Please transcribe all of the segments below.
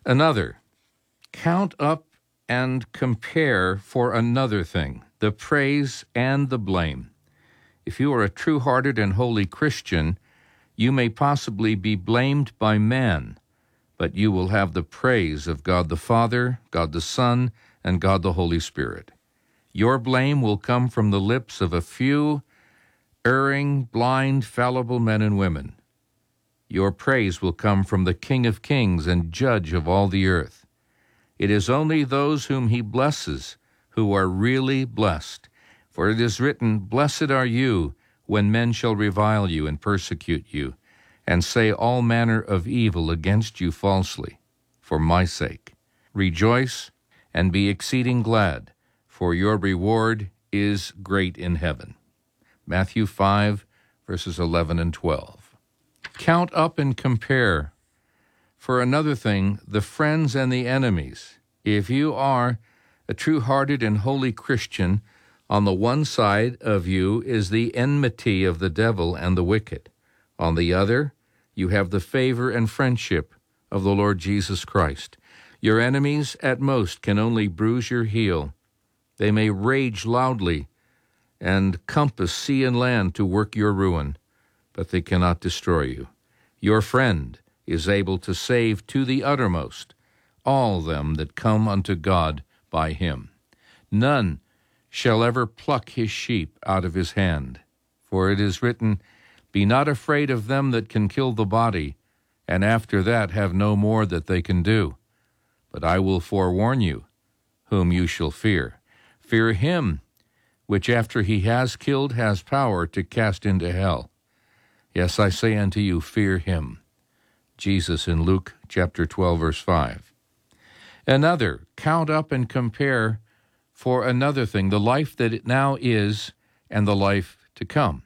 Another, count up and compare for another thing, the praise and the blame. If you are a true-hearted and holy Christian, you may possibly be blamed by man, but you will have the praise of God the Father, God the Son, and God the Holy Spirit. Your blame will come from the lips of a few erring, blind, fallible men and women. Your praise will come from the King of Kings and Judge of all the earth. It is only those whom he blesses who are really blessed. For it is written, "Blessed are you when men shall revile you and persecute you, and say all manner of evil against you falsely, for my sake. Rejoice and be exceeding glad, for your reward is great in heaven." Matthew 5, verses 11 and 12. Count up and compare, for another thing, the friends and the enemies. If you are a true-hearted and holy Christian, on the one side of you is the enmity of the devil and the wicked. On the other, you have the favor and friendship of the Lord Jesus Christ. Your enemies, at most, can only bruise your heel. They may rage loudly and compass sea and land to work your ruin, but they cannot destroy you. Your friend is able to save to the uttermost all them that come unto God by him. None shall ever pluck his sheep out of his hand. For it is written, "Be not afraid of them that can kill the body, and after that have no more that they can do. But I will forewarn you, whom you shall fear. Fear him, which after he has killed has power to cast into hell. Yes, I say unto you, fear him." Jesus in Luke chapter 12, verse 5. Another, count up and compare for another thing, the life that it now is and the life to come.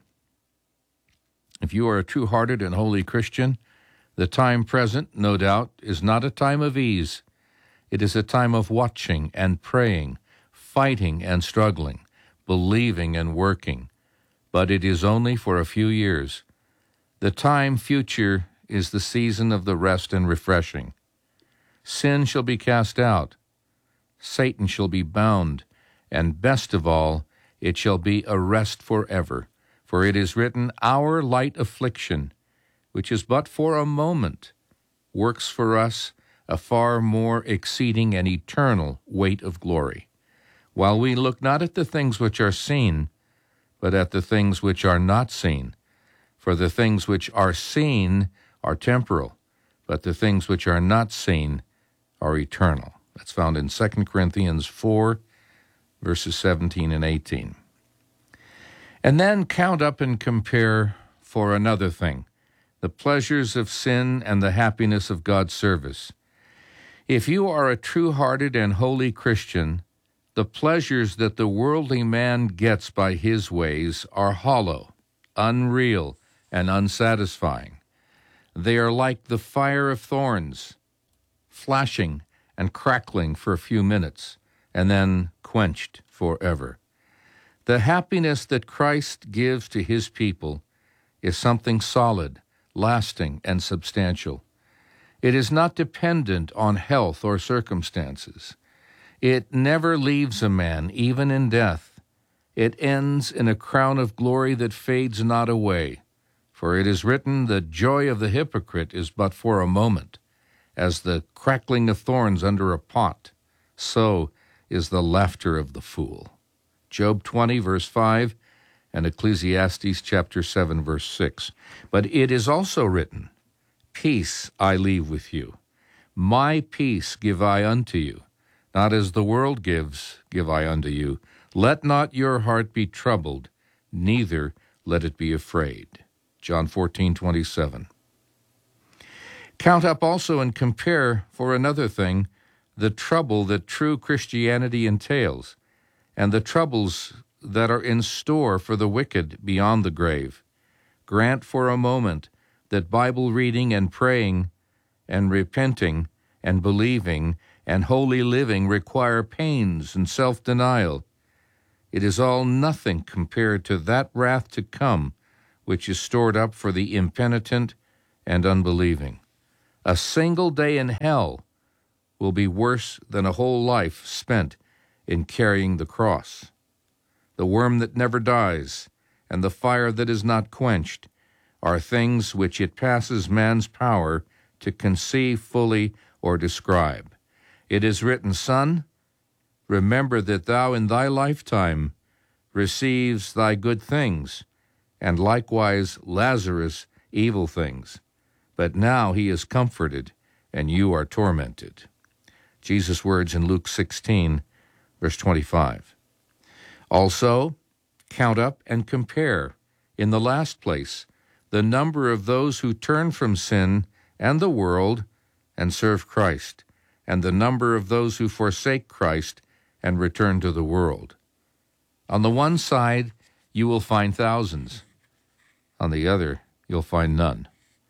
If you are a true-hearted and holy Christian, the time present, no doubt, is not a time of ease. It is a time of watching and praying, fighting and struggling, believing and working. But it is only for a few years. The time future is the season of the rest and refreshing. Sin shall be cast out. Satan shall be bound, and best of all, it shall be a rest forever. For it is written, "Our light affliction, which is but for a moment, works for us a far more exceeding and eternal weight of glory. While we look not at the things which are seen, but at the things which are not seen. For the things which are seen are temporal, but the things which are not seen are eternal." That's found in 2 Corinthians 4, verses 17 and 18. And then count up and compare for another thing, the pleasures of sin and the happiness of God's service. If you are a true-hearted and holy Christian, the pleasures that the worldly man gets by his ways are hollow, unreal, and unsatisfying. They are like the fire of thorns, flashing and crackling for a few minutes, and then quenched forever. The happiness that Christ gives to his people is something solid, lasting, and substantial. It is not dependent on health or circumstances. It never leaves a man, even in death. It ends in a crown of glory that fades not away. For it is written, "The joy of the hypocrite is but for a moment. As the crackling of thorns under a pot, so is the laughter of the fool." Job 20, verse 5, and Ecclesiastes chapter 7, verse 6. But it is also written, "Peace I leave with you. My peace give I unto you. Not as the world gives, give I unto you. Let not your heart be troubled, neither let it be afraid." John 14:27. Count up also and compare for another thing the trouble that true Christianity entails and the troubles that are in store for the wicked beyond the grave. Grant for a moment that Bible reading and praying and repenting and believing and holy living require pains and self-denial. It is all nothing compared to that wrath to come, which is stored up for the impenitent and unbelieving. A single day in hell will be worse than a whole life spent in carrying the cross. The worm that never dies and the fire that is not quenched are things which it passes man's power to conceive fully or describe. It is written, Son, remember that thou in thy lifetime receives thy good things, and likewise Lazarus evil things. But now he is comforted, and you are tormented. Jesus' words in Luke 16, verse 25. Also, count up and compare, in the last place, the number of those who turn from sin and the world and serve Christ, and the number of those who forsake Christ and return to the world. On the one side, you will find thousands. On the other, you'll find none.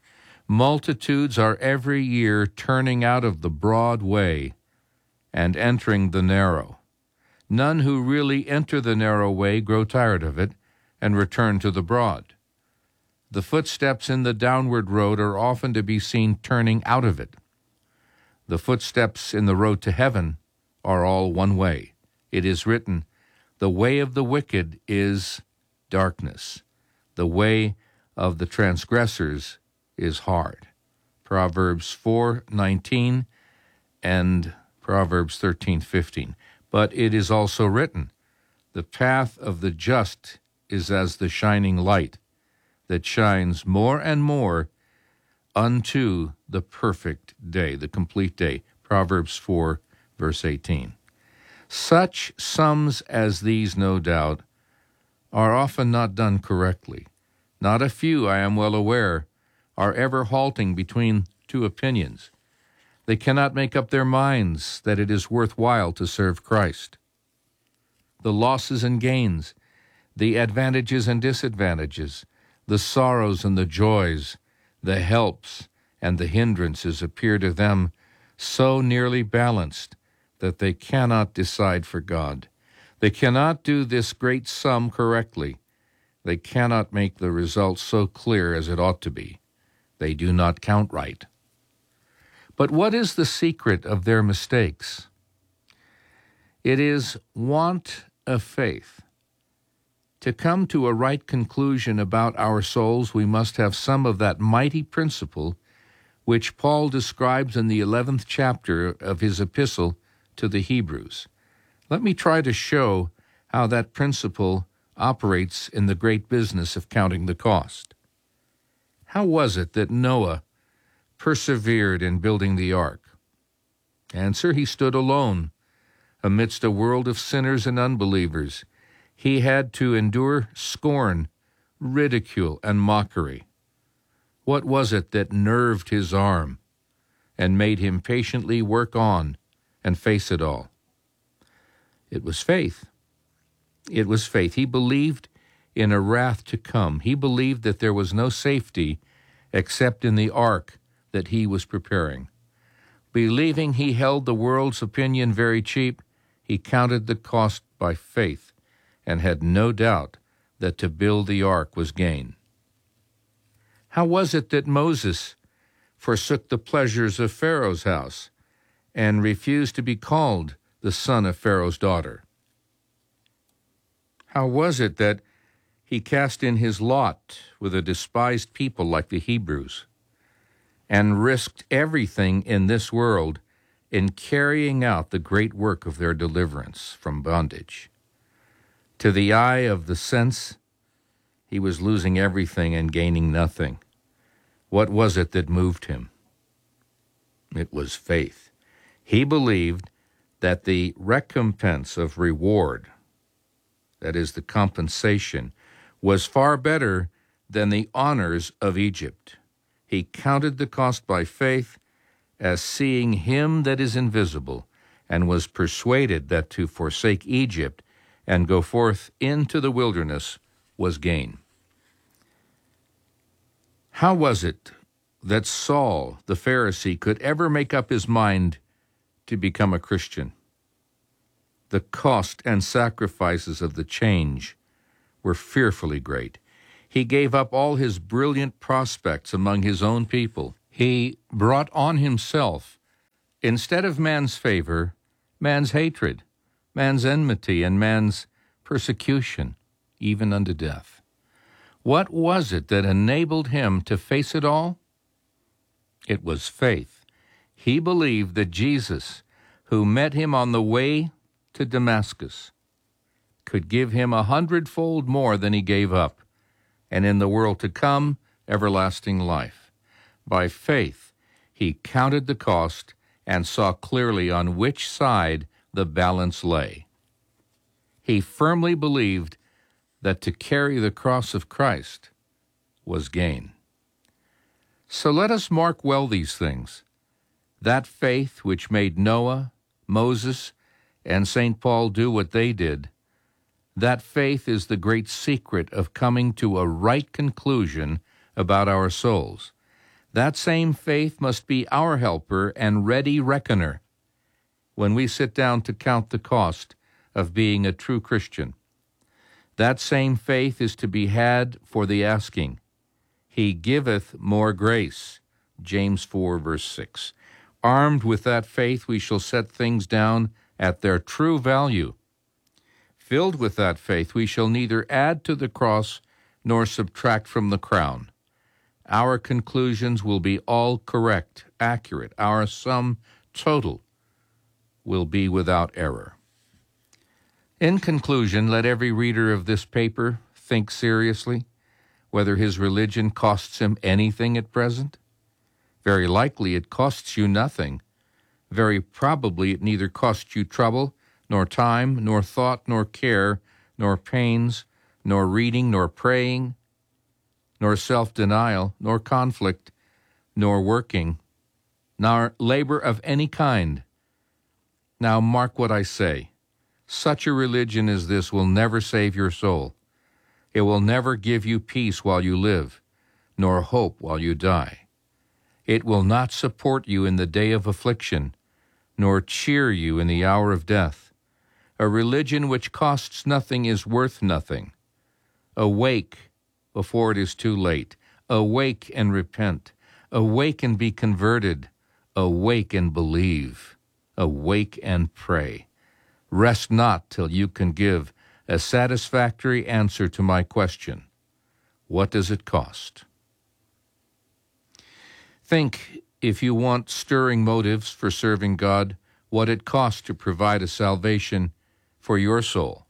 Multitudes are every year turning out of the broad way and entering the narrow. None who really enter the narrow way grow tired of it and return to the broad. The footsteps in the downward road are often to be seen turning out of it. The footsteps in the road to heaven are all one way. It is written, the way of the wicked is darkness. The way of the transgressors is hard. Proverbs 4:19 and Proverbs 13:15. But it is also written, the path of the just is as the shining light that shines more and more unto the perfect day, the complete day. Proverbs 4, verse 18. Such sums as these, no doubt, are often not done correctly. Not a few, I am well aware, are ever halting between two opinions. They cannot make up their minds that it is worthwhile to serve Christ. The losses and gains, the advantages and disadvantages, the sorrows and the joys, the helps and the hindrances appear to them so nearly balanced that they cannot decide for God. They cannot do this great sum correctly. They cannot make the result so clear as it ought to be. They do not count right. But what is the secret of their mistakes? It is want of faith. To come to a right conclusion about our souls, we must have some of that mighty principle which Paul describes in the 11th chapter of his epistle to the Hebrews. Let me try to show how that principle operates in the great business of counting the cost. How was it that Noah persevered in building the ark? Answer, he stood alone amidst a world of sinners and unbelievers. He had to endure scorn, ridicule, and mockery. What was it that nerved his arm and made him patiently work on and face it all? It was faith. It was faith. He believed in a wrath to come. He believed that there was no safety except in the ark that he was preparing. Believing he held the world's opinion very cheap, he counted the cost by faith and had no doubt that to build the ark was gain. How was it that Moses forsook the pleasures of Pharaoh's house and refused to be called the son of Pharaoh's daughter? How was it that he cast in his lot with a despised people like the Hebrews and risked everything in this world in carrying out the great work of their deliverance from bondage? To the eye of the sense, he was losing everything and gaining nothing. What was it that moved him? It was faith. He believed that the recompense of reward, that is, the compensation, was far better than the honors of Egypt. He counted the cost by faith as seeing him that is invisible, and was persuaded that to forsake Egypt and go forth into the wilderness was gain. How was it that Saul, the Pharisee, could ever make up his mind to become a Christian? The cost and sacrifices of the change were fearfully great. He gave up all his brilliant prospects among his own people. He brought on himself Instead of man's favor, man's hatred, man's enmity, and man's persecution, even unto death. What was it that enabled him to face it all? It was faith. He believed that Jesus, who met him on the way to Damascus, could give him 100-fold more than he gave up, and in the world to come, everlasting life. By faith, he counted the cost and saw clearly on which side the balance lay. He firmly believed that to carry the cross of Christ was gain. So let us mark well these things. That faith which made Noah, Moses, and St. Paul do what they did, that faith is the great secret of coming to a right conclusion about our souls. That same faith must be our helper and ready reckoner when we sit down to count the cost of being a true Christian. That same faith is to be had for the asking. He giveth more grace, James 4, verse 6. Armed with that faith, we shall set things down at their true value. Filled with that faith, we shall neither add to the cross nor subtract from the crown. Our conclusions will be all correct, accurate. Our sum total will be without error. In conclusion, let every reader of this paper think seriously whether his religion costs him anything at present. Very likely it costs you nothing. Very probably it neither costs you trouble, nor time, nor thought, nor care, nor pains, nor reading, nor praying, nor self-denial, nor conflict, nor working, nor labor of any kind. Now mark what I say. Such a religion as this will never save your soul. It will never give you peace while you live, nor hope while you die. It will not support you in the day of affliction, nor cheer you in the hour of death. A religion which costs nothing is worth nothing. Awake before it is too late. Awake and repent. Awake and be converted. Awake and believe. Awake and pray. Rest not till you can give a satisfactory answer to my question. What does it cost? Think, if you want stirring motives for serving God, what it costs to provide a salvation for your soul.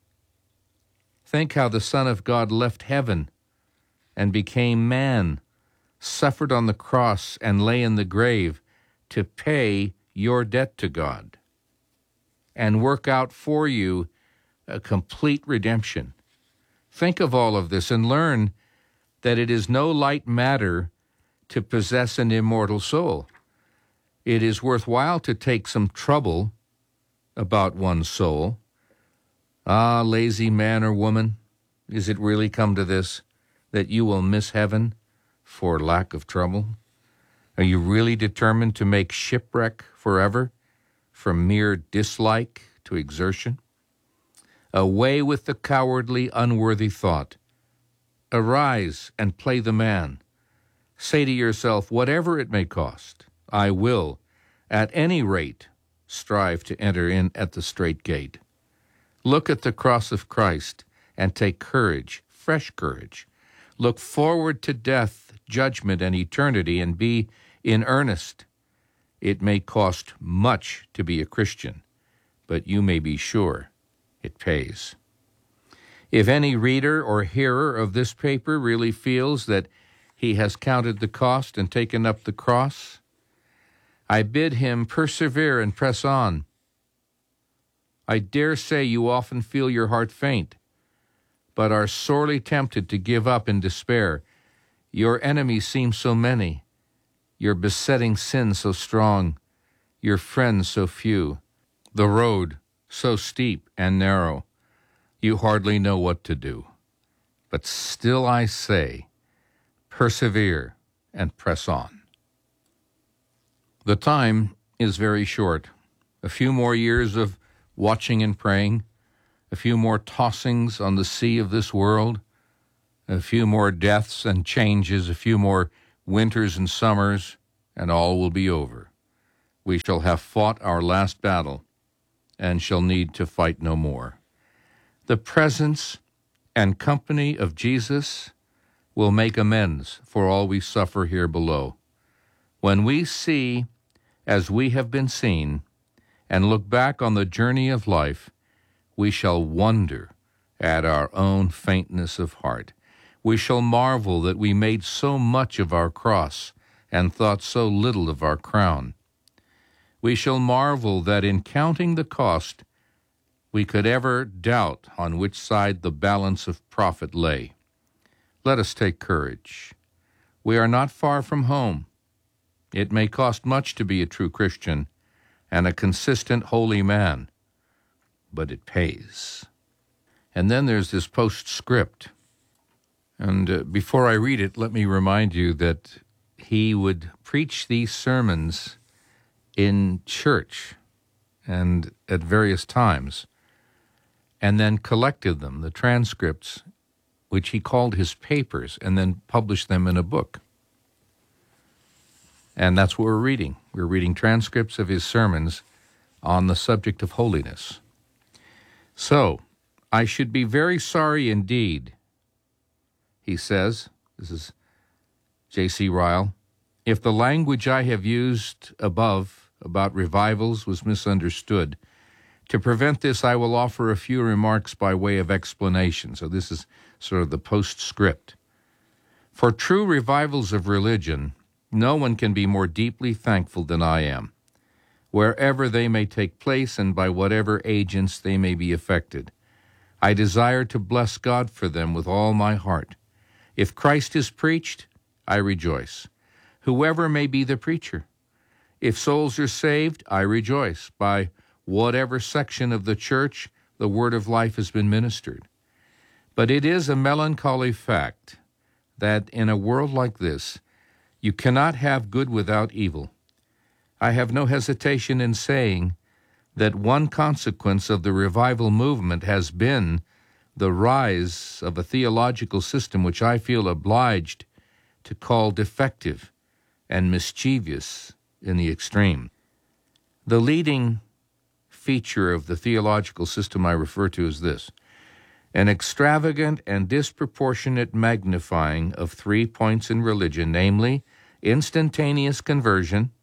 Think how the Son of God left heaven and became man, suffered on the cross and lay in the grave to pay your debt to God and work out for you a complete redemption. Think of all of this and learn that it is no light matter to possess an immortal soul. It is worthwhile to take some trouble about one's soul. Ah, lazy man or woman, is it really come to this, that you will miss heaven for lack of trouble? Are you really determined to make shipwreck forever from mere dislike to exertion? Away with the cowardly, unworthy thought. Arise and play the man. Say to yourself, whatever it may cost, I will, at any rate, strive to enter in at the strait gate. Look at the cross of Christ and take courage, fresh courage. Look forward to death, judgment, and eternity, and be in earnest. It may cost much to be a Christian, but you may be sure it pays. If any reader or hearer of this paper really feels that he has counted the cost and taken up the cross, I bid him persevere and press on. I dare say you often feel your heart faint, but are sorely tempted to give up in despair. Your enemies seem so many, your besetting sin so strong, your friends so few, the road so steep and narrow, you hardly know what to do. But still I say, persevere and press on. The time is very short. A few more years of watching and praying, a few more tossings on the sea of this world, a few more deaths and changes, a few more winters and summers, and all will be over. we shall have fought our last battle and shall need to fight no more. The presence and company of Jesus will make amends for all we suffer here below. When we see as we have been seen and look back on the journey of life, we shall wonder at our own faintness of heart. We shall marvel that we made so much of our cross and thought so little of our crown. We shall marvel that in counting the cost, we could ever doubt on which side the balance of profit lay. Let us take courage. We are not far from home. It may cost much to be a true Christian and a consistent holy man, but it pays. And then there's this postscript. And before I read it, let me remind you that he would preach these sermons in church and at various times, and then collected them, the transcripts, which he called his papers, and then published them in a book. And that's what we're reading. We're reading transcripts of his sermons on the subject of holiness. So, I should be very sorry indeed, he says, this is J.C. Ryle, if the language I have used above about revivals was misunderstood. To prevent this, I will offer a few remarks by way of explanation. So this is sort of the postscript. For true revivals of religion, no one can be more deeply thankful than I am, wherever they may take place and by whatever agents they may be effected. I desire to bless God for them with all my heart. If Christ is preached, I rejoice, whoever may be the preacher. If souls are saved, I rejoice. By whatever section of the church the word of life has been ministered. But it is a melancholy fact that in a world like this, you cannot have good without evil. I have no hesitation in saying that one consequence of the revival movement has been the rise of a theological system which I feel obliged to call defective and mischievous in the extreme. The leading feature of the theological system I refer to is this: an extravagant and disproportionate magnifying of 3 points in religion, namely, instantaneous conversion,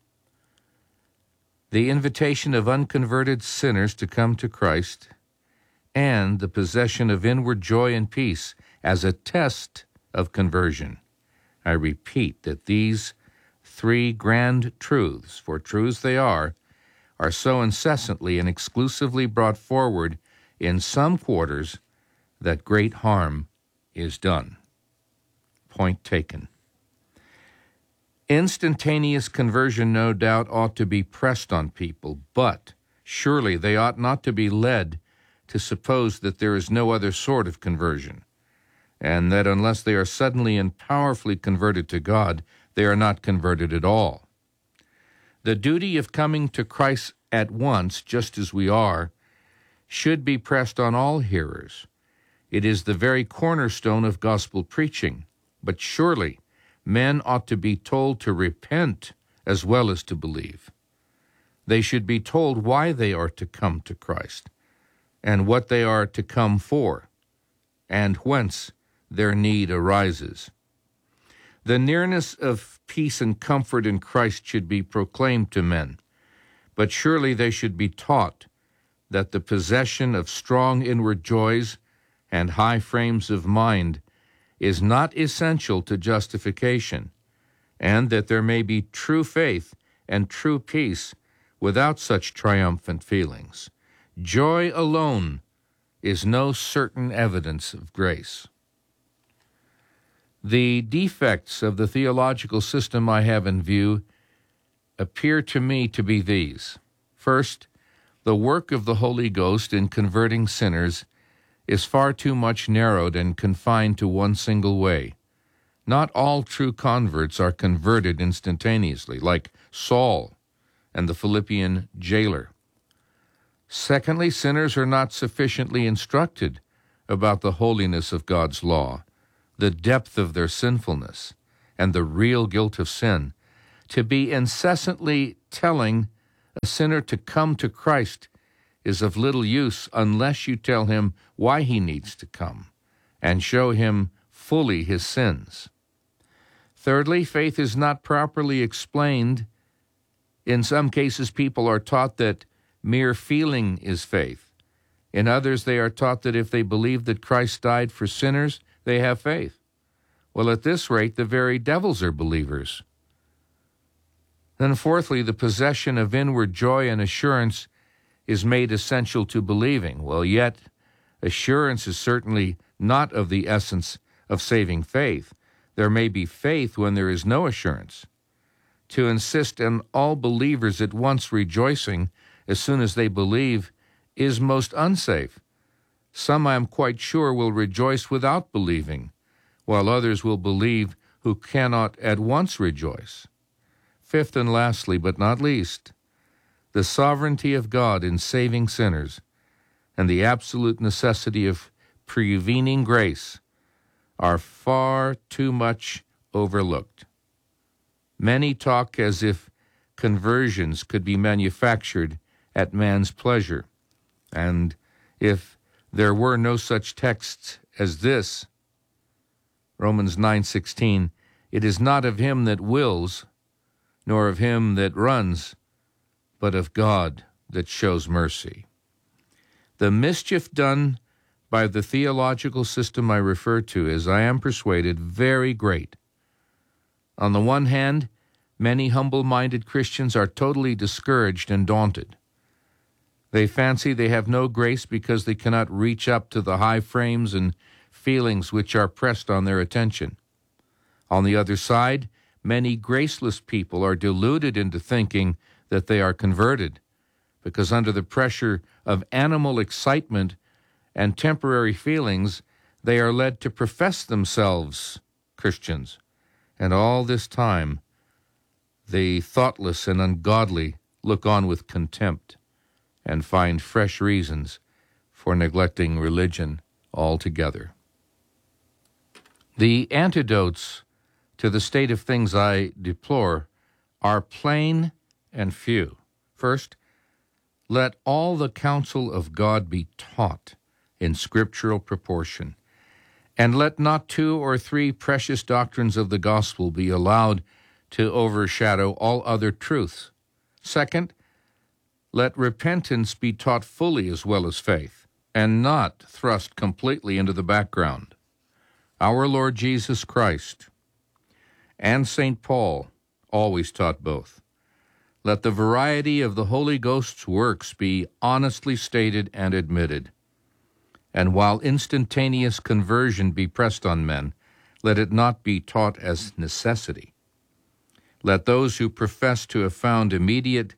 the invitation of unconverted sinners to come to Christ, and the possession of inward joy and peace as a test of conversion. I repeat that these 3 grand truths, for truths they are so incessantly and exclusively brought forward in some quarters that great harm is done. Point taken. Instantaneous conversion, no doubt, ought to be pressed on people, but surely they ought not to be led to suppose that there is no other sort of conversion, and that unless they are suddenly and powerfully converted to God, they are not converted at all. The duty of coming to Christ at once, just as we are, should be pressed on all hearers. It is the very cornerstone of gospel preaching. But surely men ought to be told to repent as well as to believe. They should be told why they are to come to Christ, and what they are to come for, and whence their need arises. The nearness of peace and comfort in Christ should be proclaimed to men, but surely they should be taught that the possession of strong inward joys and high frames of mind is not essential to justification, and that there may be true faith and true peace without such triumphant feelings. Joy alone is no certain evidence of grace. The defects of the theological system I have in view appear to me to be these. First, the work of the Holy Ghost in converting sinners is far too much narrowed and confined to one single way. Not all true converts are converted instantaneously, like Saul and the Philippian jailer. Secondly, sinners are not sufficiently instructed about the holiness of God's law, the depth of their sinfulness, and the real guilt of sin, to be incessantly telling A sinner to come to Christ is of little use unless you tell him why he needs to come and show him fully his sins. Thirdly, faith is not properly explained. In some cases, people are taught that mere feeling is faith. In others, they are taught that if they believe that Christ died for sinners, they have faith. Well, at this rate, the very devils are believers. Then fourthly, the possession of inward joy and assurance is made essential to believing. Well, yet, assurance is certainly not of the essence of saving faith. There may be faith when there is no assurance. To insist on all believers at once rejoicing as soon as they believe is most unsafe. Some, I am quite sure, will rejoice without believing, while others will believe who cannot at once rejoice. Fifth and lastly, but not least, the sovereignty of God in saving sinners and the absolute necessity of prevening grace are far too much overlooked. Many talk as if conversions could be manufactured at man's pleasure, and if there were no such texts as this, Romans 9:16, it is not of him that wills, nor of him that runs, but of God that shows mercy. The mischief done by the theological system I refer to is, I am persuaded, very great. On the one hand, many humble-minded Christians are totally discouraged and daunted. They fancy they have no grace because they cannot reach up to the high frames and feelings which are pressed on their attention. On the other side, many graceless people are deluded into thinking that they are converted, because under the pressure of animal excitement and temporary feelings, they are led to profess themselves Christians. And all this time, the thoughtless and ungodly look on with contempt and find fresh reasons for neglecting religion altogether. The antidotes to the state of things I deplore are plain and few. First, let all the counsel of God be taught in scriptural proportion, and let not 2 or 3 precious doctrines of the gospel be allowed to overshadow all other truths. Second, let repentance be taught fully as well as faith, and not thrust completely into the background. Our Lord Jesus Christ and St. Paul always taught both. Let the variety of the Holy Ghost's works be honestly stated and admitted. And while instantaneous conversion be pressed on men, let it not be taught as necessity. Let those who profess to have found immediate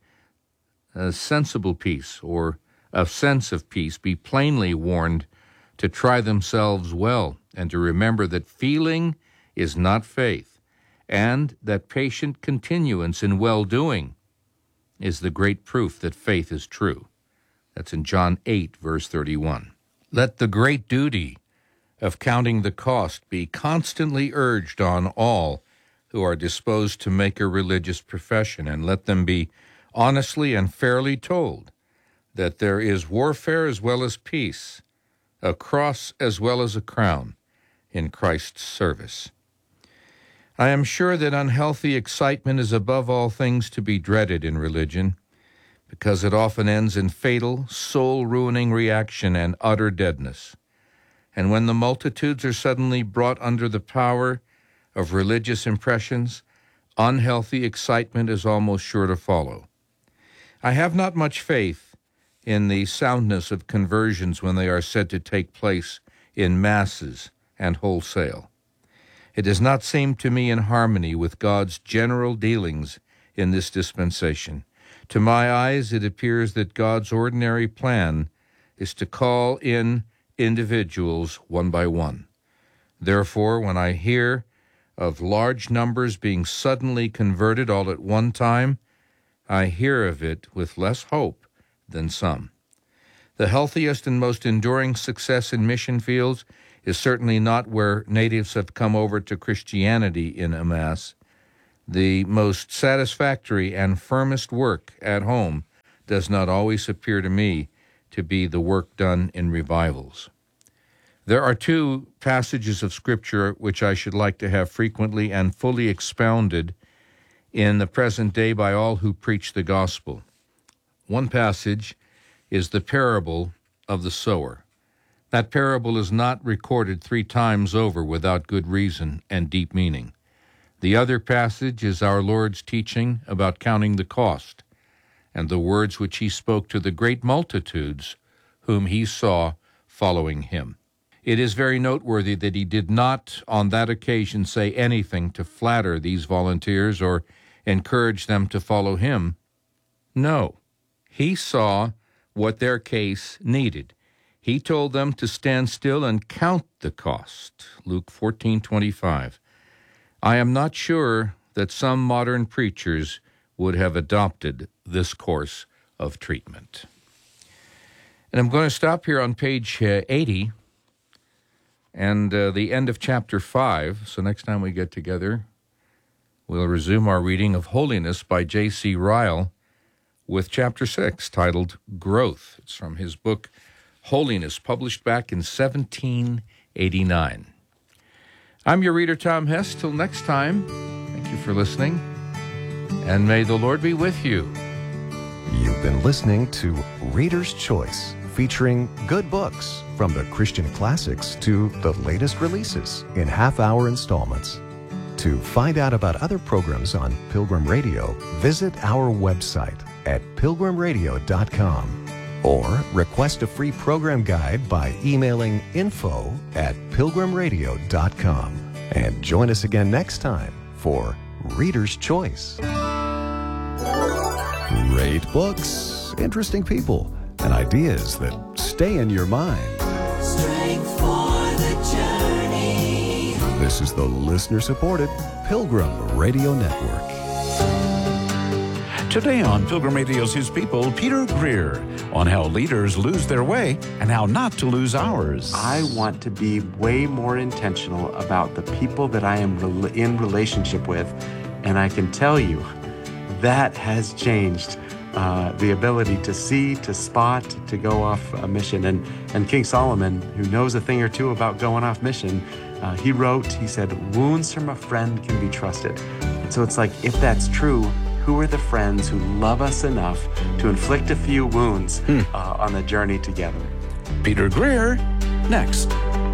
sensible peace or a sense of peace be plainly warned to try themselves well and to remember that feeling is not faith, and that patient continuance in well-doing is the great proof that faith is true. That's in John 8, verse 31. Let the great duty of counting the cost be constantly urged on all who are disposed to make a religious profession, and let them be honestly and fairly told that there is warfare as well as peace, a cross as well as a crown in Christ's service. I am sure that unhealthy excitement is above all things to be dreaded in religion, because it often ends in fatal, soul-ruining reaction and utter deadness. And when the multitudes are suddenly brought under the power of religious impressions, unhealthy excitement is almost sure to follow. I have not much faith in the soundness of conversions when they are said to take place in masses and wholesale. It does not seem to me in harmony with God's general dealings in this dispensation. To my eyes, it appears that God's ordinary plan is to call in individuals one by one. Therefore, when I hear of large numbers being suddenly converted all at one time, I hear of it with less hope than some. The healthiest and most enduring success in mission fields is certainly not where natives have come over to Christianity in a mass. The most satisfactory and firmest work at home does not always appear to me to be the work done in revivals. There are two passages of Scripture which I should like to have frequently and fully expounded in the present day by all who preach the gospel. One passage is the parable of the sower. That parable is not recorded 3 times over without good reason and deep meaning. The other passage is our Lord's teaching about counting the cost and the words which he spoke to the great multitudes whom he saw following him. It is very noteworthy that he did not on that occasion say anything to flatter these volunteers or encourage them to follow him. No, he saw what their case needed. He told them to stand still and count the cost. Luke 14:25. I am not sure that some modern preachers would have adopted this course of treatment. And I'm going to stop here on page 80 and the end of chapter 5. So next time we get together, we'll resume our reading of Holiness by J.C. Ryle with chapter 6, titled Growth. It's from his book Holiness, published back in 1789. I'm your reader, Tom Hess. Till next time, thank you for listening, and may the Lord be with you. You've been listening to Reader's Choice, featuring good books from the Christian classics to the latest releases in half-hour installments. To find out about other programs on Pilgrim Radio, visit our website at pilgrimradio.com or request a free program guide by emailing info@pilgrimradio.com. And join us again next time for Reader's Choice. Great books, interesting people, and ideas that stay in your mind. Strength for the journey. This is the listener-supported Pilgrim Radio Network. Today on Pilgrim Radio's His People, Peter Greer on how leaders lose their way and how not to lose ours. I want to be way more intentional about the people that I am in relationship with, and I can tell you that has changed the ability to see, to spot, to go off a mission. And King Solomon, who knows a thing or two about going off mission, he said, wounds from a friend can be trusted. And so it's like, if that's true, who are the friends who love us enough to inflict a few wounds on the journey together? Peter Greer, next.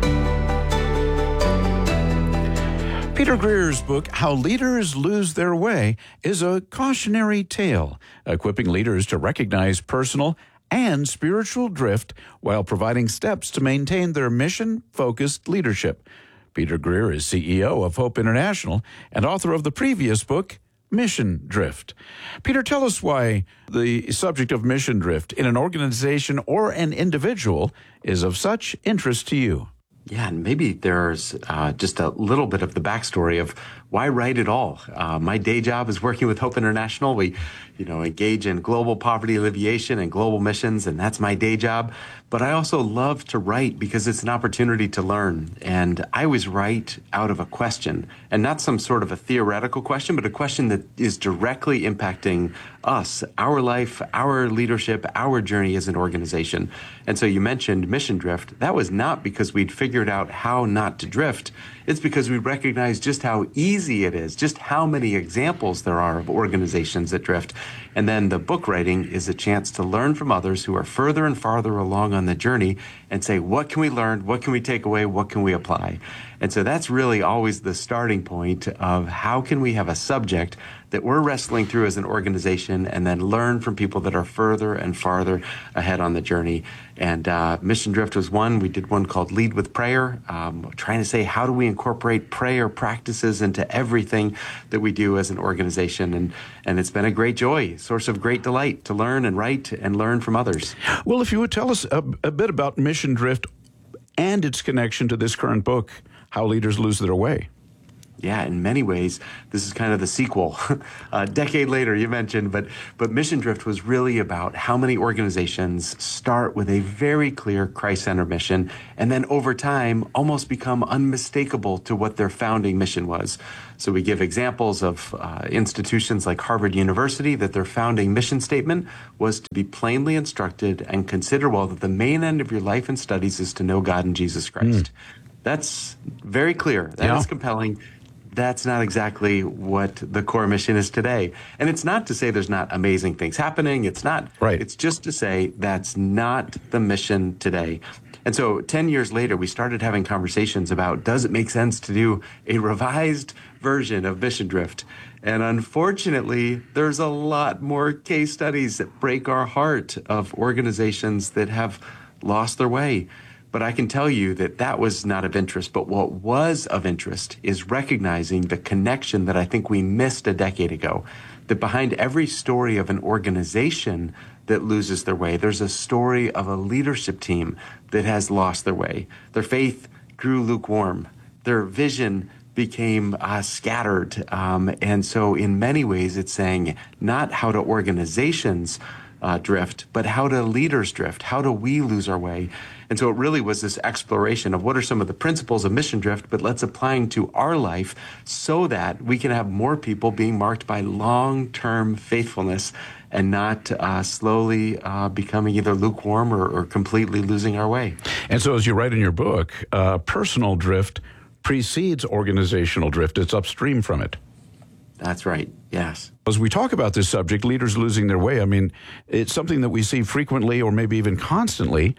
Peter Greer's book, How Leaders Lose Their Way, is a cautionary tale, equipping leaders to recognize personal and spiritual drift while providing steps to maintain their mission-focused leadership. Peter Greer is CEO of Hope International and author of the previous book, Mission Drift. Peter, tell us why the subject of mission drift in an organization or an individual is of such interest to you. Yeah, and maybe there's just a little bit of the backstory of why write at all. My day job is working with Hope International. We, engage in global poverty alleviation and global missions, and that's my day job. But I also love to write because it's an opportunity to learn. And I always write out of a question, and not some sort of a theoretical question, but a question that is directly impacting us, our life, our leadership, our journey as an organization. And so you mentioned mission drift. That was not because we'd figured out how not to drift. It's because we recognize just how easy it is, just how many examples there are of organizations that drift. And then the book writing is a chance to learn from others who are further and farther along on the journey and say, what can we learn? What can we take away? What can we apply? And so that's really always the starting point of how can we have a subject that we're wrestling through as an organization and then learn from people that are further and farther ahead on the journey. And Mission Drift was one. We did one called Lead with Prayer, trying to say, how do we incorporate prayer practices into everything that we do as an organization? And it's been a great joy, source of great delight to learn and write and learn from others. Well, if you would tell us a bit about Mission Drift and its connection to this current book, How Leaders Lose Their Way. Yeah, in many ways, this is kind of the sequel. A decade later, you mentioned, but Mission Drift was really about how many organizations start with a very clear Christ-centered mission, and then over time almost become unmistakable to what their founding mission was. So we give examples of institutions like Harvard University that their founding mission statement was to be plainly instructed and consider well that the main end of your life and studies is to know God and Jesus Christ. That's very clear. That is compelling. That's not exactly what the core mission is today. And it's not to say there's not amazing things happening. It's not. Right. It's just to say that's not the mission today. And so 10 years later, we started having conversations about, does it make sense to do a revised version of Mission Drift? And unfortunately, there's a lot more case studies that break our heart of organizations that have lost their way. But I can tell you that that was not of interest. But what was of interest is recognizing the connection that I think we missed a decade ago, that behind every story of an organization that loses their way, there's a story of a leadership team that has lost their way. Their faith grew lukewarm. Their vision became scattered. And so in many ways, it's saying not how do organizations drift, but how do leaders drift? How do we lose our way? And so it really was this exploration of what are some of the principles of Mission Drift, but let's apply them to our life so that we can have more people being marked by long-term faithfulness and not slowly becoming either lukewarm or completely losing our way. And so as you write in your book, personal drift precedes organizational drift. It's upstream from it. That's right. Yes. As we talk about this subject, leaders losing their way, I mean, it's something that we see frequently or maybe even constantly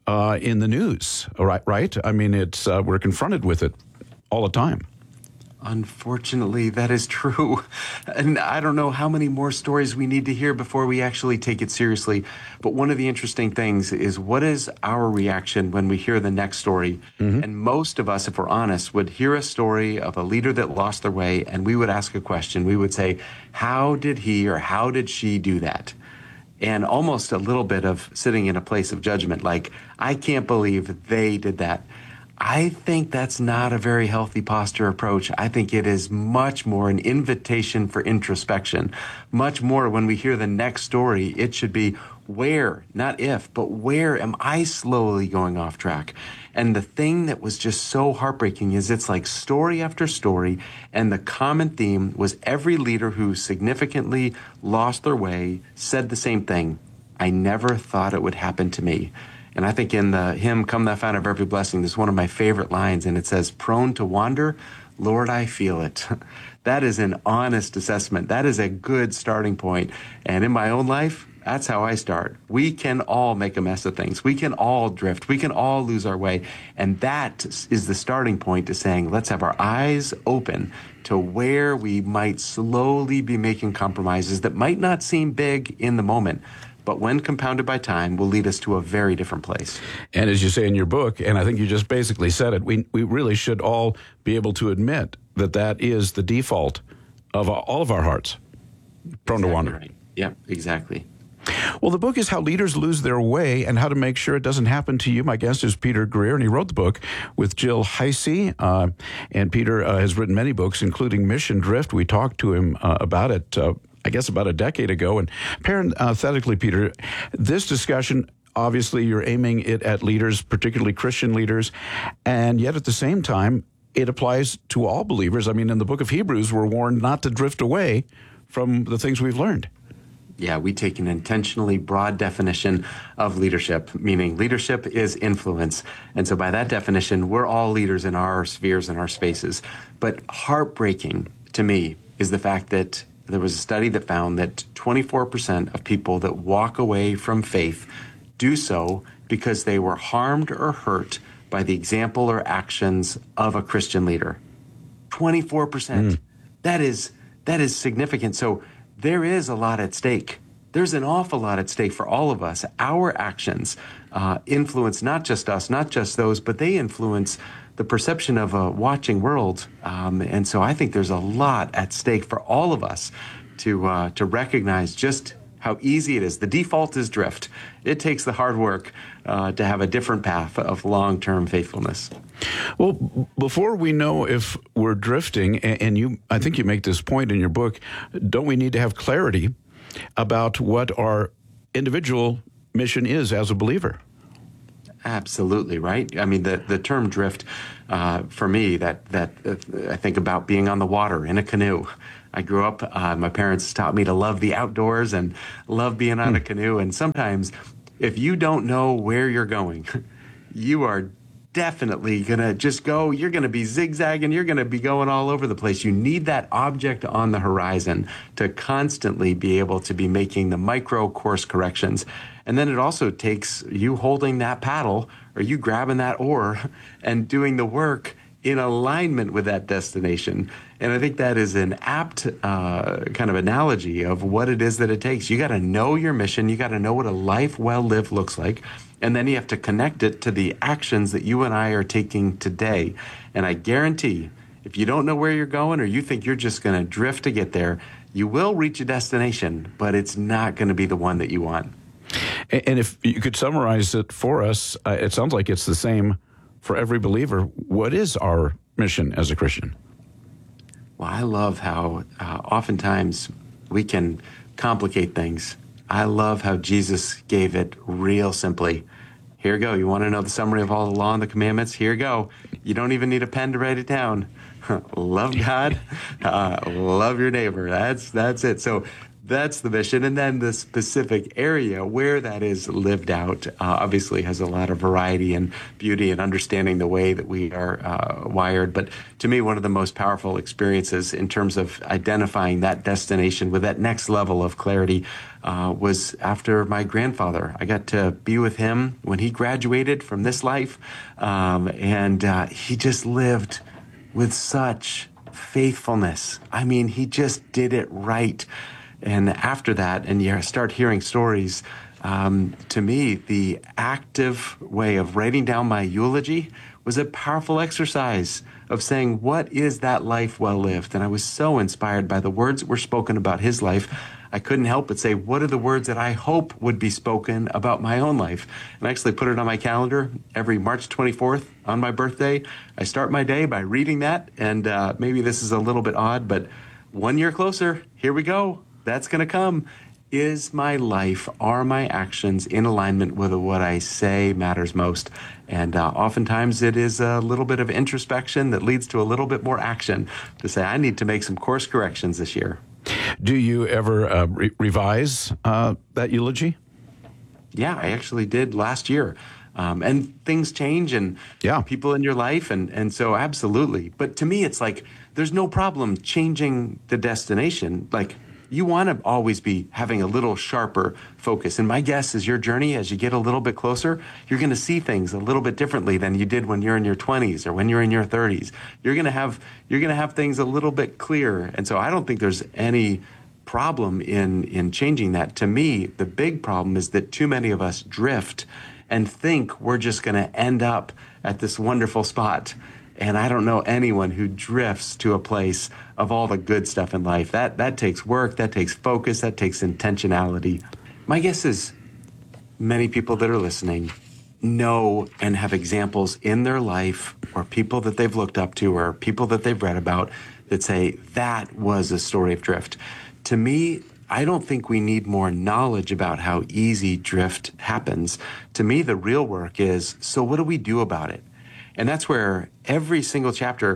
in the news, right? I mean, it's we're confronted with it all the time. Unfortunately, that is true. And I don't know how many more stories we need to hear before we actually take it seriously. But one of the interesting things is, what is our reaction when we hear the next story? And most of us, if we're honest, would hear a story of a leader that lost their way, and we would ask a question. We would say, how did he or how did she do that? And almost a little bit of sitting in a place of judgment, like, I can't believe they did that. I think that's not a very healthy posture approach. I think it is much more an invitation for introspection. Much more when we hear the next story, it should be where, not if, but where am I slowly going off track? And the thing that was just so heartbreaking is it's like story after story, and the common theme was every leader who significantly lost their way said the same thing. I never thought it would happen to me. And I think in the hymn, Come Thou Fount of Every Blessing, this is one of my favorite lines, and it says, prone to wander, Lord, I feel it. That is an honest assessment. That is a good starting point. And in my own life, that's how I start. We can all make a mess of things. We can all drift. We can all lose our way. And that is the starting point to saying, let's have our eyes open to where we might slowly be making compromises that might not seem big in the moment, but when compounded by time, will lead us to a very different place. And as you say in your book, and I think you just basically said it, we really should all be able to admit that that is the default of all of our hearts, prone to wander. Right. Yeah, exactly. Well, the book is How Leaders Lose Their Way and How to Make Sure It Doesn't Happen to You. My guest is Peter Greer, and he wrote the book with Jill Heisey. And Peter has written many books, including Mission Drift. We talked to him about it I guess about a decade ago. And parenthetically, Peter, this discussion, obviously you're aiming it at leaders, particularly Christian leaders, and yet at the same time, it applies to all believers. I mean, in the book of Hebrews, we're warned not to drift away from the things we've learned. Yeah, we take an intentionally broad definition of leadership, meaning leadership is influence. And so by that definition, we're all leaders in our spheres and our spaces. But heartbreaking to me is the fact that there was a study that found that 24% of people that walk away from faith do so because they were harmed or hurt by the example or actions of a Christian leader. 24%. That is significant. So there is a lot at stake. There's an awful lot at stake for all of us. Our actions influence not just us, not just those, but they influence the perception of a watching world. And so I think there's a lot at stake for all of us to recognize just how easy it is. The default is drift. It takes the hard work to have a different path of long-term faithfulness. Well, before we know if we're drifting, and I think you make this point in your book, don't we need to have clarity about what our individual mission is as a believer? Absolutely, right? I mean, the term drift, for me, that I think about being on the water in a canoe. I grew up, my parents taught me to love the outdoors and love being on a canoe. And sometimes if you don't know where you're going, you are definitely going to just go. You're going to be zigzagging. You're going to be going all over the place. You need that object on the horizon to constantly be able to be making the micro course corrections. And then it also takes you holding that paddle or you grabbing that oar and doing the work in alignment with that destination. And I think that is an apt kind of analogy of what it is that it takes. You got to know your mission. You got to know what a life well lived looks like. And then you have to connect it to the actions that you and I are taking today. And I guarantee, if you don't know where you're going or you think you're just going to drift to get there, you will reach a destination, but it's not going to be the one that you want. And if you could summarize it for us, it sounds like it's the same for every believer. What is our mission as a Christian? Well, I love how oftentimes we can complicate things. I love how Jesus gave it real simply. Here you go. You want to know the summary of all the law and the commandments? Here you go. You don't even need a pen to write it down. Love God, love your neighbor. That's it. So that's the mission. And then the specific area where that is lived out obviously has a lot of variety and beauty and understanding the way that we are wired. But to me, one of the most powerful experiences in terms of identifying that destination with that next level of clarity was after my grandfather. I got to be with him when he graduated from this life. And he just lived with such faithfulness. I mean, he just did it right. And after that, and you start hearing stories, to me, the active way of writing down my eulogy was a powerful exercise of saying, what is that life well lived? And I was so inspired by the words that were spoken about his life. I couldn't help but say, what are the words that I hope would be spoken about my own life? And I actually put it on my calendar every March 24th on my birthday. I start my day by reading that. And maybe this is a little bit odd, but 1 year closer, here we go. That's going to come. Is my life, are my actions in alignment with what I say matters most? And oftentimes it is a little bit of introspection that leads to a little bit more action to say, I need to make some course corrections this year. Do you ever revise that eulogy? Yeah, I actually did last year. And things change and people in your life. And so absolutely. But to me, it's like there's no problem changing the destination. Like, you want to always be having a little sharper focus. And my guess is your journey, as you get a little bit closer, you're going to see things a little bit differently than you did when you're in your 20s or when you're in your 30s. You're going to have things a little bit clearer. And so I don't think there's any problem in changing that. To me, the big problem is that too many of us drift and think we're just going to end up at this wonderful spot. And I don't know anyone who drifts to a place of all the good stuff in life. That takes work, that takes focus, that takes intentionality. My guess is many people that are listening know and have examples in their life or people that they've looked up to or people that they've read about that say that was a story of drift. To me, I don't think we need more knowledge about how easy drift happens. To me, the real work is, so what do we do about it? And that's where every single chapter,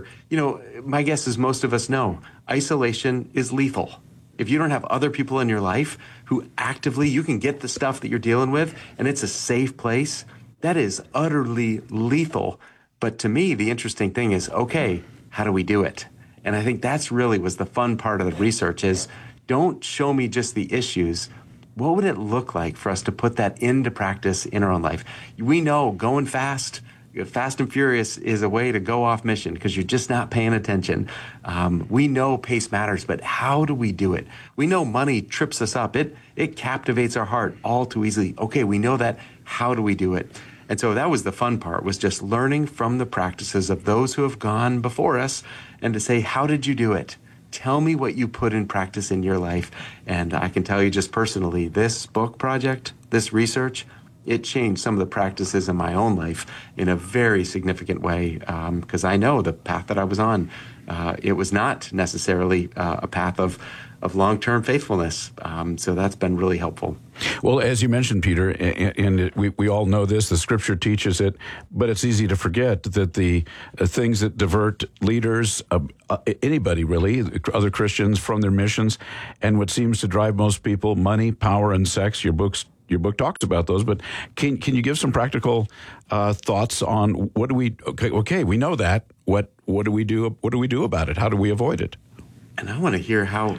my guess is most of us know, isolation is lethal. If you don't have other people in your life who actively, you can get the stuff that you're dealing with, and it's a safe place, that is utterly lethal. But to me, the interesting thing is, okay, how do we do it? And I think that's really was the fun part of the research is, don't show me just the issues. What would it look like for us to put that into practice in our own life? We know going fast and furious is a way to go off mission because you're just not paying attention. We know pace matters, but how do we do it? We know money trips us up. It captivates our heart all too easily. Okay, we know that. How do we do it? And so that was the fun part, was just learning from the practices of those who have gone before us and to say, how did you do it? Tell me what you put in practice in your life. And I can tell you just personally, this book project, this research, it changed some of the practices in my own life in a very significant way, because I know the path that I was on, it was not necessarily a path of long-term faithfulness. So that's been really helpful. Well, as you mentioned, Peter, and we all know this, the Scripture teaches it, but it's easy to forget that the things that divert leaders, anybody really, other Christians, from their missions, and what seems to drive most people, money, power, and sex. Your book talks about those, but can you give some practical thoughts on what do we? Okay, we know that. What do we do? What do we do about it? How do we avoid it? And I want to hear how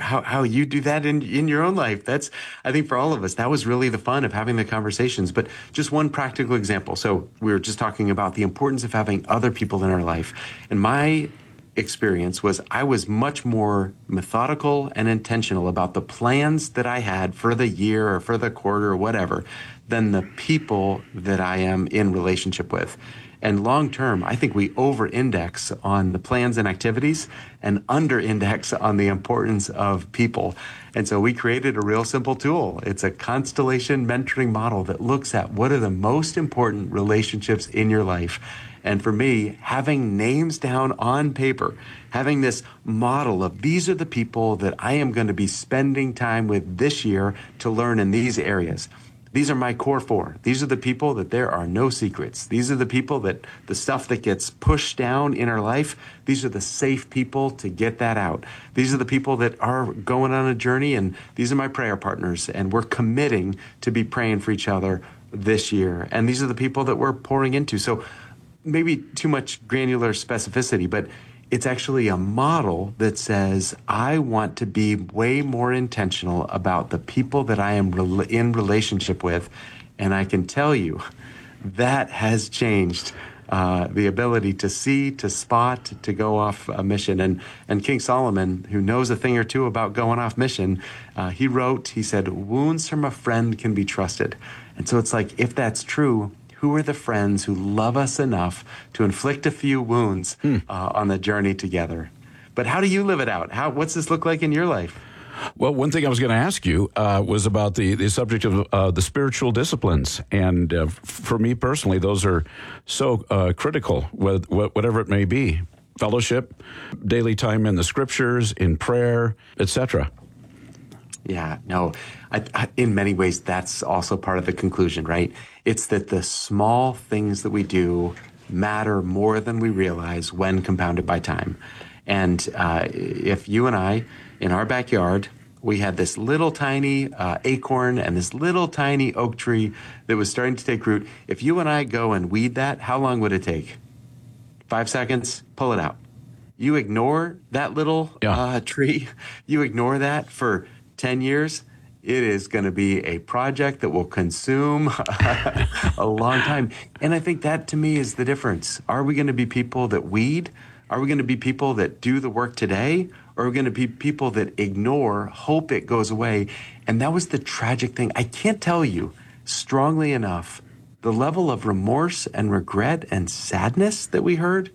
you do that in your own life. That's, I think, for all of us, that was really the fun of having the conversations. But just one practical example. So we were just talking about the importance of having other people in our life, and my experience was I was much more methodical and intentional about the plans that I had for the year or for the quarter or whatever than the people that I am in relationship with. And long term, I think we over-index on the plans and activities and under-index on the importance of people. And so we created a real simple tool. It's a constellation mentoring model that looks at what are the most important relationships in your life. And for me, having names down on paper, having this model of these are the people that I am going to be spending time with this year to learn in these areas. These are my core four. These are the people that there are no secrets. These are the people that the stuff that gets pushed down in our life, these are the safe people to get that out. These are the people that are going on a journey, and these are my prayer partners, and we're committing to be praying for each other this year. And these are the people that we're pouring into. So maybe too much granular specificity, but it's actually a model that says, I want to be way more intentional about the people that I am in relationship with. And I can tell you that has changed the ability to see, to spot, to go off a mission. And King Solomon, who knows a thing or two about going off mission, he said, wounds from a friend can be trusted. And so it's like, if that's true, who are the friends who love us enough to inflict a few wounds on the journey together? But how do you live it out? What's this look like in your life? Well, one thing I was going to ask you was about the subject of the spiritual disciplines. And for me personally, those are so critical, whatever it may be. Fellowship, daily time in the Scriptures, in prayer, etc. Yeah, no, in many ways, that's also part of the conclusion, right? It's that the small things that we do matter more than we realize when compounded by time. And if you and I, in our backyard, we had this little tiny acorn and this little tiny oak tree that was starting to take root. If you and I go and weed that, how long would it take? 5 seconds, pull it out. You ignore that little tree, you ignore that for 10 years, it is going to be a project that will consume a long time. And I think that, to me, is the difference. Are we going to be people that weed? Are we going to be people that do the work today? Or are we going to be people that ignore, hope it goes away? And that was the tragic thing. I can't tell you strongly enough the level of remorse and regret and sadness that we heard.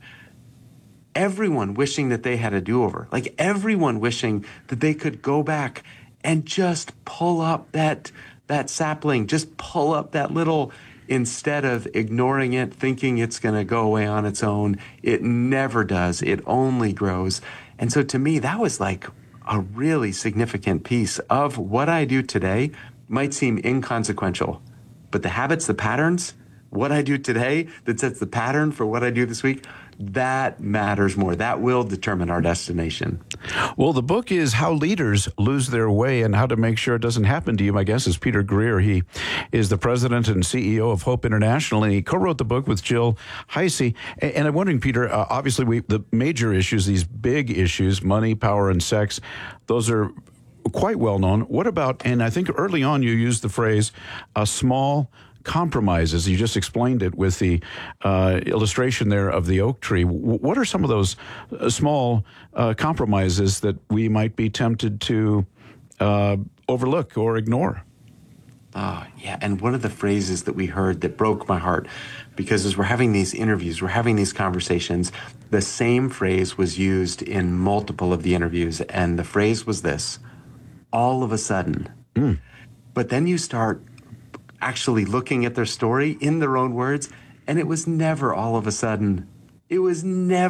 Everyone wishing that they had a do-over. Like everyone wishing that they could go back and just pull up that sapling, just pull up that little, instead of ignoring it, thinking it's going to go away on its own. It never does. It only grows. And so to me, that was like a really significant piece of what I do today might seem inconsequential, but the habits, the patterns, what I do today that sets the pattern for what I do this week, that matters more. That will determine our destination. Well, the book is How Leaders Lose Their Way and How to Make Sure It Doesn't Happen to You. My guest is Peter Greer. He is the president and CEO of Hope International, and he co-wrote the book with Jill Heisey. And I'm wondering, Peter, obviously the major issues, these big issues, money, power, and sex, those are quite well known. What about, and I think early on you used the phrase, small compromises. You just explained it with the illustration there of the oak tree. What are some of those small compromises that we might be tempted to overlook or ignore? Oh, yeah. And one of the phrases that we heard that broke my heart, because as we're having these interviews, we're having these conversations, the same phrase was used in multiple of the interviews. And the phrase was this: all of a sudden. But then you start actually looking at their story in their own words, and it was never all of a sudden. It was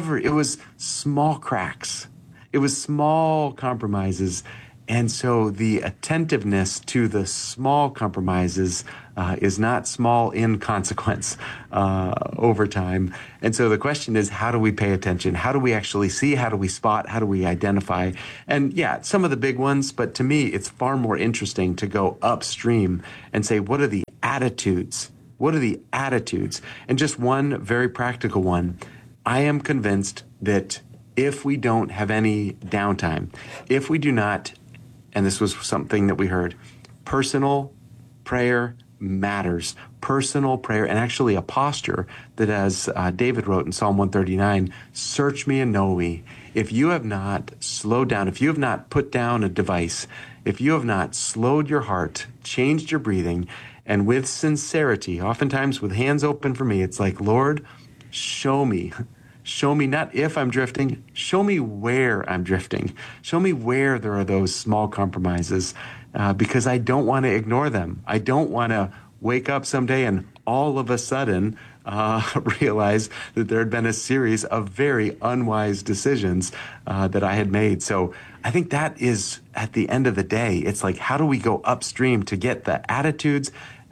small cracks. It was small compromises. And so the attentiveness to the small compromises is not small in consequence over time. And so the question is, how do we pay attention? How do we actually see? How do we spot? How do we identify? And yeah, some of the big ones, but to me, it's far more interesting to go upstream and say, what are the attitudes? What are the attitudes? And just one very practical one. I am convinced that if we don't have any downtime, if we do not, and this was something that we heard, personal prayer matters. Personal prayer, and actually a posture that, as David wrote in Psalm 139, search me and know me. If you have not slowed down, if you have not put down a device, if you have not slowed your heart, changed your breathing, and with sincerity, oftentimes with hands open for me, it's like, Lord, show me. Show me not if I'm drifting, show me where I'm drifting. Show me where there are those small compromises, because I don't want to ignore them. I don't want to wake up someday and all of a sudden realize that there had been a series of very unwise decisions that I had made. So I think that is, at the end of the day, it's like, how do we go upstream to get the attitudes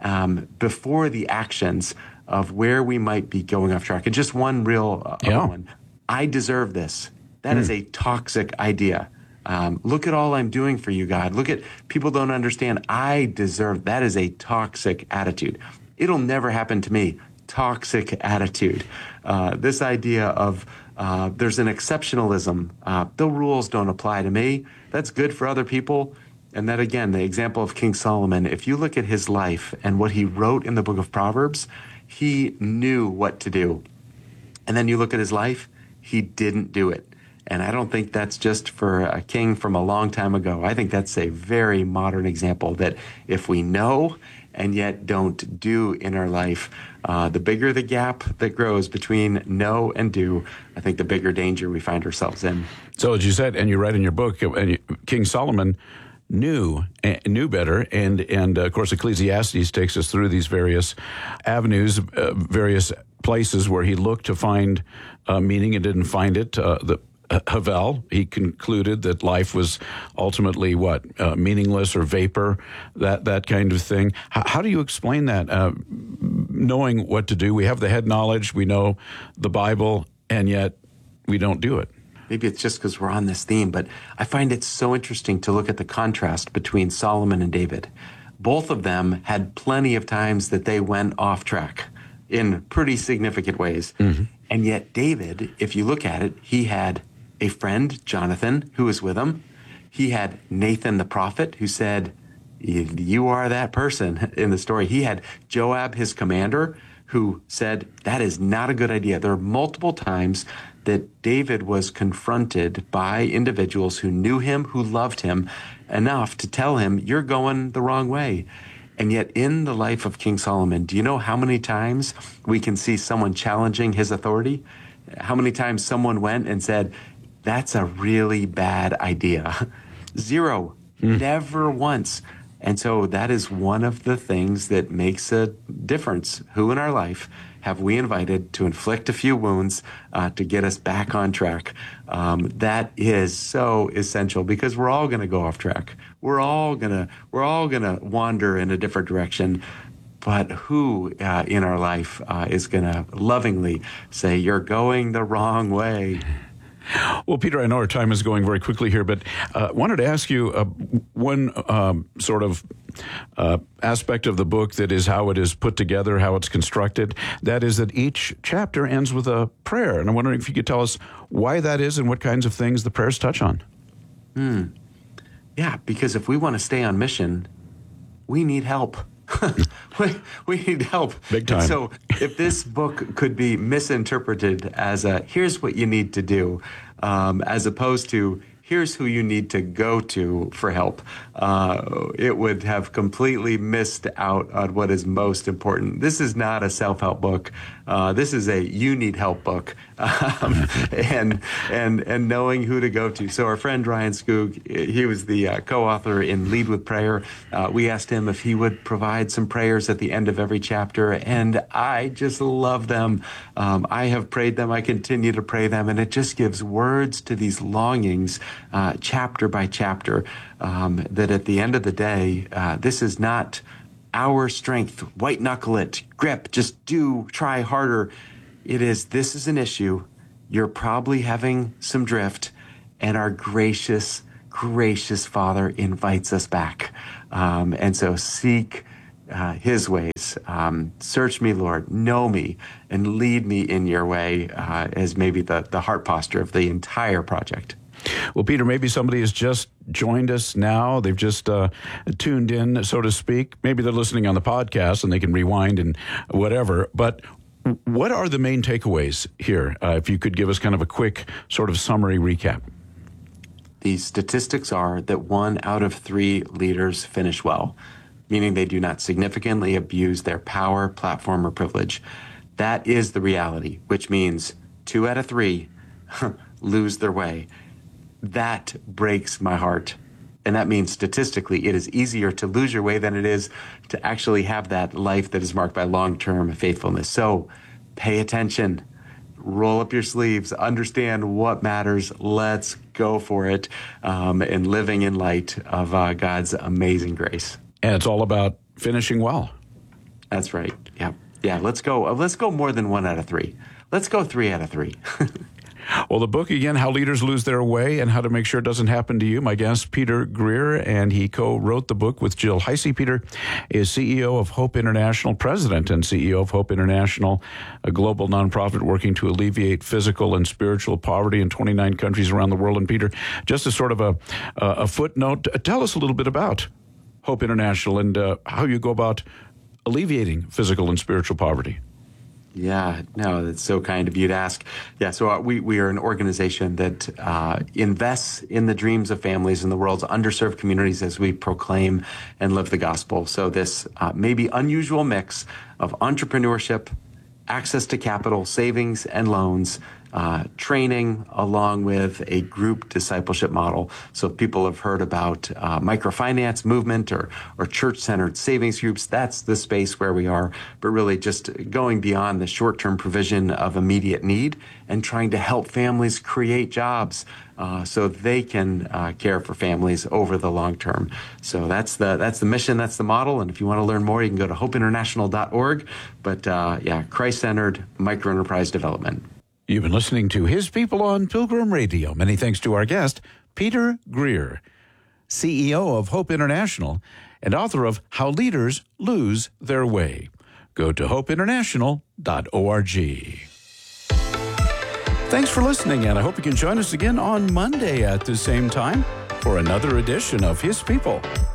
before the actions of where we might be going off track? And just one real other one. I deserve this. That is a toxic idea. Look at all I'm doing for you, God. Look at, people don't understand. I deserve. That is a toxic attitude. It'll never happen to me. Toxic attitude. This idea of there's an exceptionalism. The rules don't apply to me. That's good for other people. And that, again, the example of King Solomon, if you look at his life and what he wrote in the book of Proverbs, he knew what to do. And then you look at his life, he didn't do it. And I don't think that's just for a king from a long time ago. I think that's a very modern example that if we know and yet don't do in our life, the bigger the gap that grows between know and do, I think the bigger danger we find ourselves in. So as you said, and you write in your book, King Solomon knew better, and of course Ecclesiastes takes us through these various avenues, various places where he looked to find meaning and didn't find it. Havel, he concluded that life was ultimately meaningless or vapor, that kind of thing. How do you explain that? Knowing what to do, we have the head knowledge, we know the Bible, and yet we don't do it. Maybe it's just because we're on this theme, but I find it so interesting to look at the contrast between Solomon and David. Both of them had plenty of times that they went off track in pretty significant ways. Mm-hmm. And yet David, if you look at it, he had a friend, Jonathan, who was with him. He had Nathan the prophet, who said, you are that person in the story. He had Joab, his commander, who said, that is not a good idea. There are multiple times that David was confronted by individuals who knew him, who loved him enough to tell him, you're going the wrong way. And yet in the life of King Solomon, do you know how many times we can see someone challenging his authority? How many times someone went and said, that's a really bad idea? Zero. Never once. And so that is one of the things that makes a difference. Who in our life have we invited to inflict a few wounds to get us back on track? That is so essential, because we're all going to go off track. We're all gonna wander in a different direction. But who in our life is going to lovingly say, you're going the wrong way? Well, Peter, I know our time is going very quickly here, but wanted to ask you one sort of aspect of the book that is how it is put together, how it's constructed. That is that each chapter ends with a prayer. And I'm wondering if you could tell us why that is and what kinds of things the prayers touch on. Yeah, because if we want to stay on mission, we need help. we need help. Big time. And so if this book could be misinterpreted as here's what you need to do, as opposed to here's who you need to go to for help, it would have completely missed out on what is most important. This is not a self-help book. This is a you need help book, and knowing who to go to. So our friend Ryan Skoog, he was the co-author in Lead with Prayer. We asked him if he would provide some prayers at the end of every chapter, and I just love them. I have prayed them. I continue to pray them, and it just gives words to these longings, chapter by chapter, that at the end of the day, this is not our strength, white knuckle it, grip, just try harder. This is an issue. You're probably having some drift, and our gracious Father invites us back. And so seek his ways. Search me, Lord, know me, and lead me in your way, as maybe the heart posture of the entire project. Well, Peter, maybe somebody has just joined us now. They've just tuned in, so to speak. Maybe they're listening on the podcast and they can rewind and whatever. But what are the main takeaways here? If you could give us kind of a quick sort of summary recap. The statistics are that 1 out of 3 leaders finish well, meaning they do not significantly abuse their power, platform, or privilege. That is the reality, which means 2 out of 3 lose their way. That breaks my heart. And that means statistically, it is easier to lose your way than it is to actually have that life that is marked by long-term faithfulness. So pay attention, roll up your sleeves, understand what matters. Let's go for it, and living in light of God's amazing grace. And it's all about finishing well. That's right. Yeah. Let's go more than 1 out of 3. Let's go 3 out of 3. Well, the book, again, How Leaders Lose Their Way and How to Make Sure It Doesn't Happen to You. My guest, Peter Greer, and he co-wrote the book with Jill Heisey. Peter is CEO of Hope International, president and CEO of Hope International, a global nonprofit working to alleviate physical and spiritual poverty in 29 countries around the world. And Peter, just as sort of a footnote, tell us a little bit about Hope International and how you go about alleviating physical and spiritual poverty. Yeah, no, that's so kind of you to ask. Yeah, so we are an organization that invests in the dreams of families in the world's underserved communities as we proclaim and live the gospel. So this maybe unusual mix of entrepreneurship, access to capital, savings and loans, training, along with a group discipleship model. So if people have heard about microfinance movement or church-centered savings groups, that's the space where we are, but really just going beyond the short-term provision of immediate need and trying to help families create jobs so they can care for families over the long term. So that's the mission, that's the model. And if you want to learn more, you can go to hopeinternational.org. But Christ-centered microenterprise development. You've been listening to His People on Pilgrim Radio. Many thanks to our guest, Peter Greer, CEO of Hope International and author of How Leaders Lose Their Way. Go to hopeinternational.org. Thanks for listening, and I hope you can join us again on Monday at the same time for another edition of His People